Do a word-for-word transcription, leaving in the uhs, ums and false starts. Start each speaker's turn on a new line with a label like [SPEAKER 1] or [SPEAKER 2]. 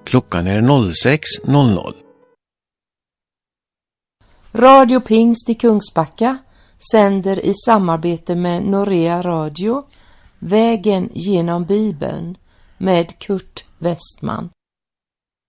[SPEAKER 1] Klockan är noll sex noll noll.
[SPEAKER 2] Radio Pingst i Kungsbacka sänder i samarbete med Norea Radio Vägen genom Bibeln med Kurt Westman.